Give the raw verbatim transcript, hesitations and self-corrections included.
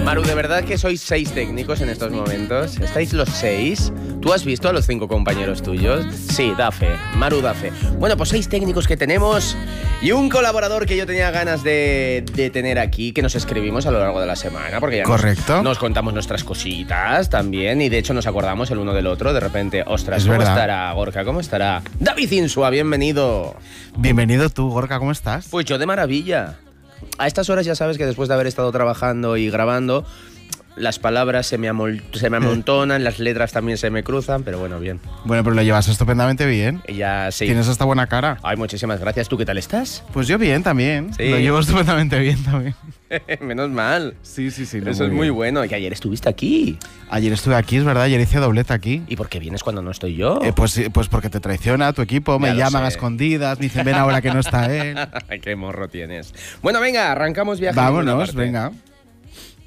Maru, ¿de verdad que sois seis técnicos en estos momentos? ¿Estáis los seis? ¿Tú has visto a los cinco compañeros tuyos? Sí, da fe. Maru da fe. Bueno, pues seis técnicos que tenemos y un colaborador que yo tenía ganas de, de tener aquí, que nos escribimos a lo largo de la semana, porque ya Correcto. Nos, nos contamos nuestras cositas también y de hecho nos acordamos el uno del otro. De repente, ostras, Es ¿cómo verdad. estará Gorka? ¿Cómo estará? David Insua, bienvenido. Bienvenido tú, Gorka, ¿cómo estás? Pues yo de maravilla. A estas horas ya sabes que después de haber estado trabajando y grabando, las palabras se me, amol- se me amontonan, las letras también se me cruzan, pero bueno, bien. Bueno, pero lo llevas estupendamente bien. Y ya sí. Tienes esta buena cara. Ay, muchísimas gracias. ¿Tú qué tal estás? Pues yo bien también. Sí. Lo llevo estupendamente bien también. Menos mal. Sí, sí, sí. no, Eso es muy bien. bueno. Y ayer estuviste aquí. Ayer estuve aquí, es verdad, ayer hice doblete aquí. ¿Y por qué vienes cuando no estoy yo? Eh, pues, sí, pues porque te traiciona tu equipo, me Ya lo llaman sé. a escondidas, me dicen ven ahora que no está él. Qué morro tienes. Bueno, venga, arrancamos viaje. a ninguna Vámonos, parte. venga.